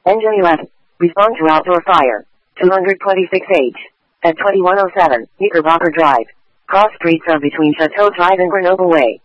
Engine 11. Respond to outdoor fire. 226H. At 2107, Knickerbocker Drive. Cross streets are between Chateau Drive and Grenoble Way.